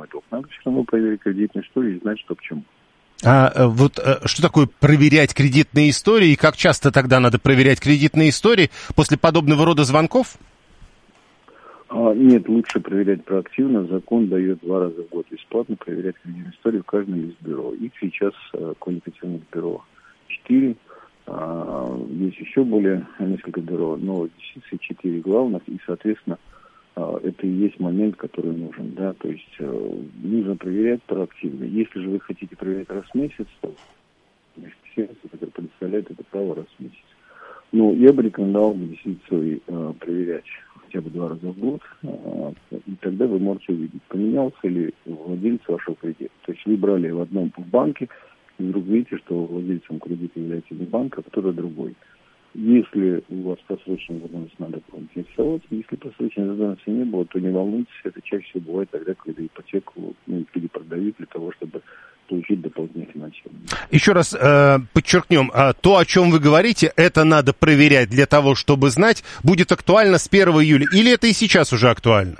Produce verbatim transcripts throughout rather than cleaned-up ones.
долг. Надо все равно проверить кредитную историю и знать, что к чему. А вот что такое проверять кредитные истории, и как часто тогда надо проверять кредитные истории после подобного рода звонков? А, нет, лучше проверять проактивно. Закон дает два раза в год бесплатно проверять кредитную историю в каждом из бюро. Их сейчас а, квалифицированных бюро четыре. А, есть еще более несколько бюро, но действительно четыре главных, и, соответственно, это и есть момент, который нужен, да, то есть э, нужно проверять проактивно. Если же вы хотите проверять раз в месяц, то сервис, который предоставляет это право раз в месяц. Но я бы рекомендовал действительно э, проверять хотя бы два раза в год, э, и тогда вы можете увидеть, поменялся ли владелец вашего кредита. То есть вы брали в одном банке, и вдруг видите, что владельцем кредита является не банк, а кто-то другой. Если у вас просроченная задолженность, надо поинтересоваться. Если просроченной задолженности не было, то не волнуйтесь. Это чаще всего бывает тогда, когда ипотеку ну, перепродают для того, чтобы получить дополнительное финансирование. Еще раз э, подчеркнем, э, то, о чем вы говорите, это надо проверять для того, чтобы знать, будет актуально с первого июля, или это и сейчас уже актуально?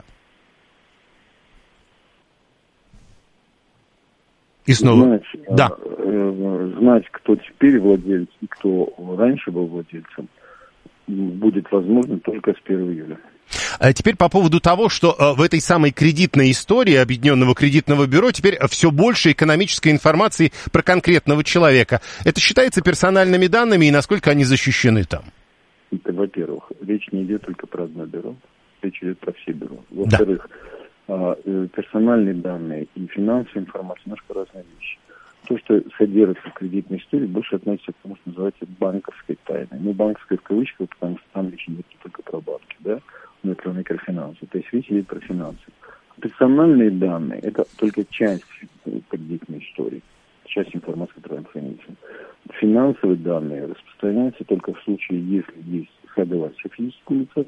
И снова. Знать, да. э, знать, кто теперь владелец и кто раньше был владельцем, будет возможно только с первого июля. А теперь по поводу того, что э, в этой самой кредитной истории Объединенного кредитного бюро теперь все больше экономической информации про конкретного человека. Это считается персональными данными, и насколько они защищены там? Это, во-первых, речь не идет только про одно бюро, речь идет про все бюро. Во-вторых, да. персональные данные и финансовая информация немножко разные вещи. То, что содержится в кредитной истории, больше относится к тому, что называется банковской тайной. Ну, банковской в кавычках, потому что там речь идет не только про банки, да, но и про микрофинансы. То есть речь идет про финансы. Персональные данные – это только часть кредитной истории, часть информации, которая хранится. Финансовые данные распространяются только в случае, если есть согласие физического лица,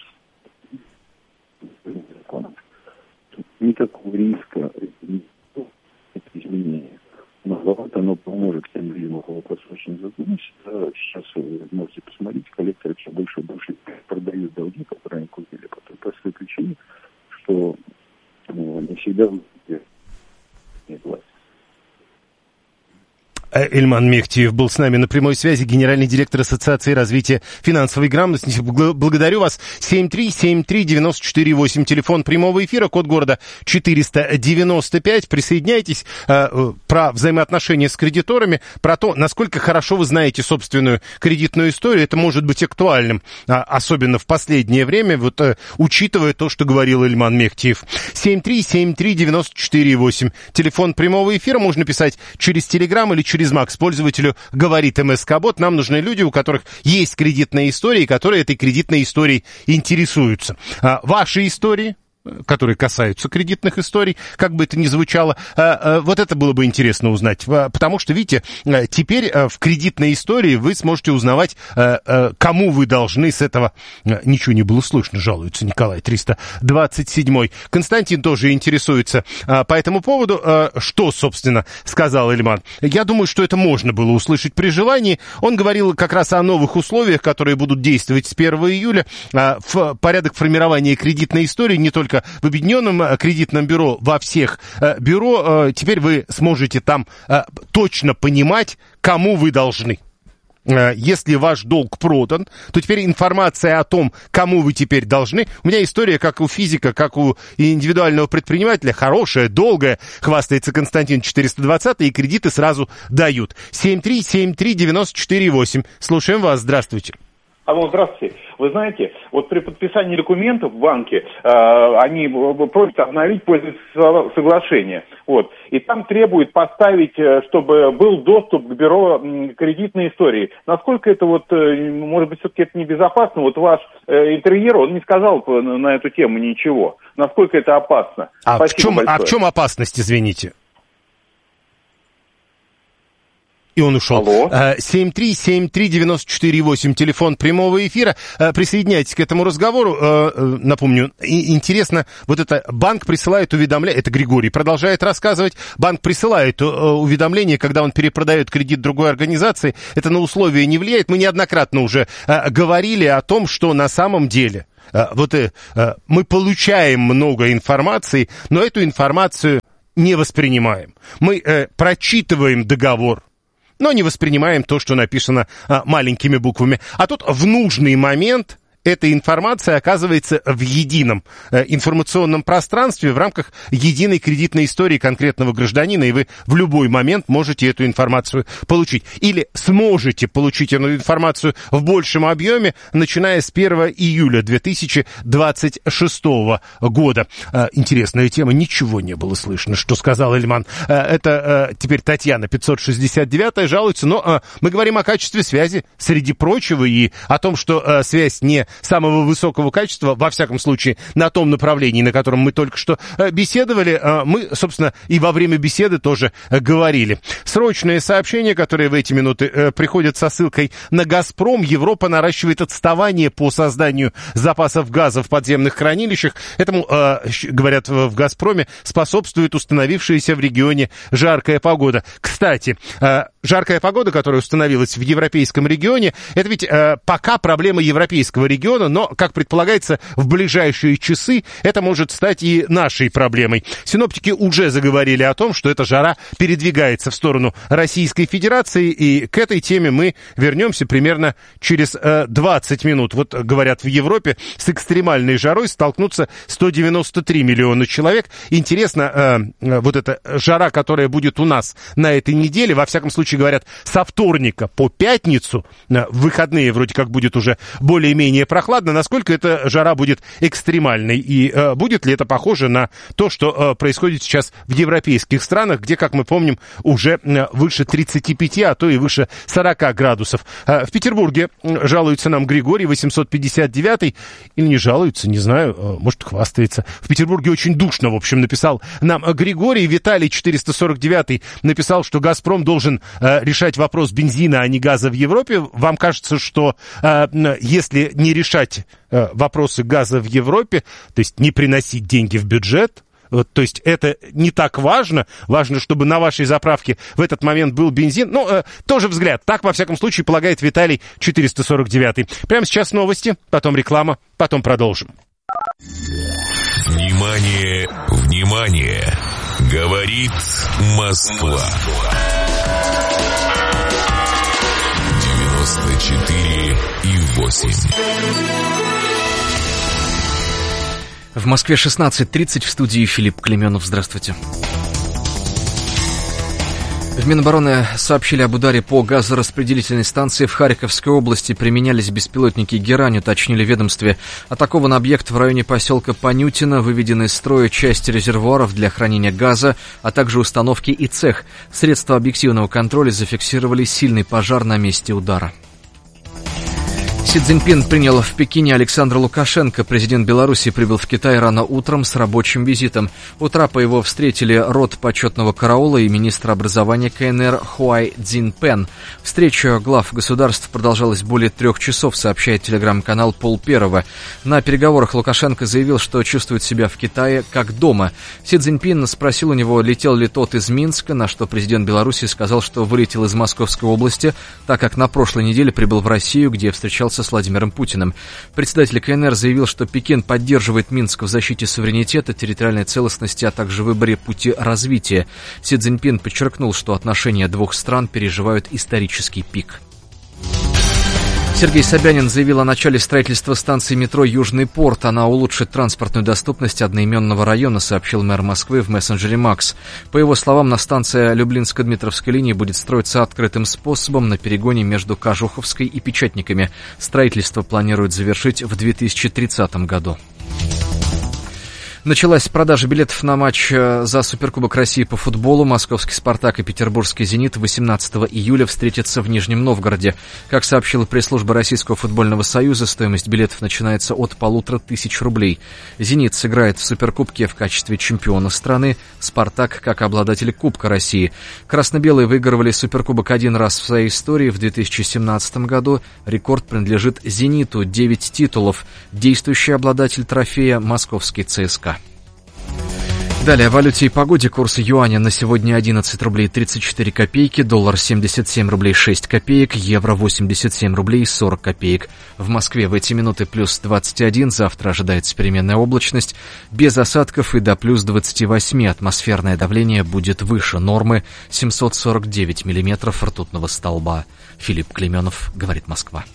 никакого риска это изменение. Но вот оно поможет тем людям, у кого просроченная задолженность. Да, сейчас вы можете посмотреть, коллекторы все больше и больше продают долги, которые они купили по той простой причине, что ну, не всегда нет власти. Ильман Мехтиев был с нами на прямой связи, генеральный директор Ассоциации развития финансовой грамотности. Благодарю вас. семь три семь три девять четыре восемь, телефон прямого эфира, код города четыреста девяносто пять. Присоединяйтесь. Э, про взаимоотношения с кредиторами, про то, насколько хорошо вы знаете собственную кредитную историю. Это может быть актуальным, а, особенно в последнее время, вот, э, учитывая то, что говорил Ильман Мехтиев. семь три семь три девять четыре восемь, телефон прямого эфира. Можно писать через Телеграм или через Макс пользователю говорит МСК-бот. Нам нужны люди, у которых есть кредитная история, которые этой кредитной историей интересуются. А, ваши истории, которые касаются кредитных историй, как бы это ни звучало, вот это было бы интересно узнать, потому что, видите, теперь в кредитной истории вы сможете узнавать, кому вы должны с этого... Ничего не было слышно, жалуется Николай, триста двадцать седьмой. Константин тоже интересуется по этому поводу, что, собственно, сказал Ильман. Я думаю, что это можно было услышать при желании. Он говорил как раз о новых условиях, которые будут действовать с первого июля, в порядок формирования кредитной истории не только в Объединенном кредитном бюро, во всех э, бюро, э, теперь вы сможете там э, точно понимать, кому вы должны. Э, если ваш долг продан, то теперь информация о том, кому вы теперь должны. У меня история, как у физика, как у индивидуального предпринимателя, хорошая, долгая, хвастается Константин четыреста двадцать, и кредиты сразу дают. семь три семь три девять четыре восемь. Слушаем вас, здравствуйте. Алло, здравствуйте. Вы знаете, вот при подписании документов в банке э, они просят обновить пользовательское соглашение. Вот. И там требуют поставить, чтобы был доступ к бюро кредитной истории. Насколько это вот, может быть, все-таки это небезопасно? Вот ваш э, интерьер, он не сказал на эту тему ничего. Насколько это опасно? А в чем, а в чем опасность, извините? И он ушел. семь три семь три девять четыре восемь, телефон прямого эфира. Присоединяйтесь к этому разговору. Напомню, интересно, вот это банк присылает уведомление, это Григорий продолжает рассказывать, банк присылает уведомление, когда он перепродает кредит другой организации, это на условия не влияет. Мы неоднократно уже говорили о том, что на самом деле вот мы получаем много информации, но эту информацию не воспринимаем. Мы э, прочитываем договор, но не воспринимаем то, что написано э, маленькими буквами. А тут в нужный момент эта информация оказывается в едином э, информационном пространстве в рамках единой кредитной истории конкретного гражданина, и вы в любой момент можете эту информацию получить. Или сможете получить эту информацию в большем объеме, начиная с первого июля две тысячи двадцать шестого года. Э, интересная тема, ничего не было слышно, что сказал Эльман. Э, это э, теперь Татьяна пятьсот шестьдесят девятая жалуется, но э, мы говорим о качестве связи, среди прочего, и о том, что э, связь не самого высокого качества, во всяком случае, на том направлении, на котором мы только что беседовали, мы, собственно, и во время беседы тоже говорили. Срочное сообщение, которое в эти минуты приходит со ссылкой на «Газпром». Европа наращивает отставание по созданию запасов газа в подземных хранилищах. Этому, говорят в «Газпроме», способствует установившаяся в регионе жаркая погода. Кстати, жаркая погода, которая установилась в европейском регионе, это ведь пока проблема европейского региона, но, как предполагается, в ближайшие часы это может стать и нашей проблемой. Синоптики уже заговорили о том, что эта жара передвигается в сторону Российской Федерации, и к этой теме мы вернемся примерно через э, двадцать минут. Вот, говорят, в Европе с экстремальной жарой столкнутся сто девяносто три миллиона человек. Интересно, э, э, вот эта жара, которая будет у нас на этой неделе, во всяком случае, говорят, со вторника по пятницу, э, в выходные вроде как будет уже более-менее прохладно, насколько эта жара будет экстремальной, и э, будет ли это похоже на то, что э, происходит сейчас в европейских странах, где, как мы помним, уже э, выше тридцати пяти, а то и выше сорока градусов. Э, в Петербурге жалуется нам Григорий, восемьсот пятьдесят девятый, или не жалуется, не знаю, э, может, хвастается. В Петербурге очень душно, в общем, написал нам Григорий. Виталий, четыреста сорок девятый, написал, что «Газпром» должен э, решать вопрос бензина, а не газа в Европе. Вам кажется, что э, если не решать решать э, вопросы газа в Европе, то есть не приносить деньги в бюджет, вот, то есть это не так важно, важно, чтобы на вашей заправке в этот момент был бензин, ну, э, тоже взгляд, так, во всяком случае, полагает Виталий, четыреста сорок девятый. Прямо сейчас новости, потом реклама, потом продолжим. Внимание, внимание, говорит Москва. девяносто четыре и восемь. В Москве шестнадцать тридцать, в студии Филипп Клеменов. Здравствуйте. В Минобороны сообщили об ударе по газораспределительной станции в Харьковской области. Применялись беспилотники «Герань», уточнили в ведомстве. Атакован объект в районе поселка Понютино, выведены из строя части резервуаров для хранения газа, а также установки и цех. Средства объективного контроля зафиксировали сильный пожар на месте удара. Си Цзиньпин принял в Пекине Александра Лукашенко. Президент Беларуси прибыл в Китай рано утром с рабочим визитом. У трапа его встретили рот почетного караула и министр образования КНР Хуай Цзиньпэн. Встреча глав государств продолжалась более трех часов, сообщает телеграм-канал Пол Первого. На переговорах Лукашенко заявил, что чувствует себя в Китае как дома. Си Цзиньпин спросил у него, летел ли тот из Минска, на что президент Беларуси сказал, что вылетел из Московской области, так как на прошлой неделе прибыл в Россию, где встречался с Владимиром Путиным. Председатель КНР заявил, что Пекин поддерживает Минск в защите суверенитета, территориальной целостности, а также выборе пути развития. Си Цзиньпин подчеркнул, что отношения двух стран переживают исторический пик. Сергей Собянин заявил о начале строительства станции метро «Южный порт». Она улучшит транспортную доступность одноименного района, сообщил мэр Москвы в мессенджере Макс. По его словам, на станция Люблинско-Дмитровской линии будет строиться открытым способом на перегоне между Кожуховской и Печатниками. Строительство планируют завершить в две тысячи тридцатом году. Началась продажа билетов на матч за Суперкубок России по футболу. Московский «Спартак» и петербургский «Зенит» восемнадцатого июля встретятся в Нижнем Новгороде. Как сообщила пресс-служба Российского футбольного союза, стоимость билетов начинается от полутора тысяч рублей. «Зенит» сыграет в Суперкубке в качестве чемпиона страны, «Спартак» как обладатель Кубка России. Красно-белые выигрывали Суперкубок один раз в своей истории в две тысячи семнадцатом году. Рекорд принадлежит «Зениту» — девять титулов. Действующий обладатель трофея — московский ЦСКА. Далее о валюте и погоде. Курс юаня на сегодня одиннадцать рублей тридцать четыре копейки, доллар семьдесят семь рублей шесть копеек, евро восемьдесят семь рублей сорок копеек. В Москве в эти минуты плюс двадцать один, завтра ожидается переменная облачность, без осадков и до плюс двадцать восемь. Атмосферное давление будет выше нормы, семьсот сорок девять миллиметров ртутного столба. Филипп Клейменов, говорит Москва.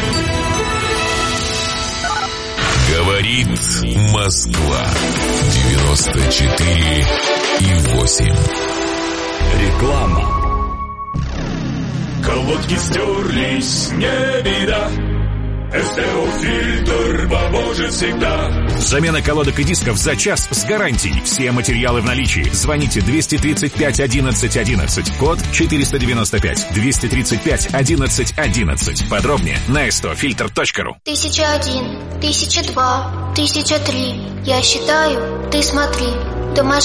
Говорит Москва. девяносто четыре и восемь. Реклама. Колодки стерлись, не беда. СТО-фильтр поможет всегда. Замена колодок и дисков за час с гарантией. Все материалы в наличии. Звоните двести тридцать пять одиннадцать одиннадцать. Код четыреста девяносто пять. двести тридцать пять одиннадцать одиннадцать. Подробнее на эс тэ о фильтр точка ру. Тысяча один, тысяча два, тысяча три. Я считаю, ты смотри. До машины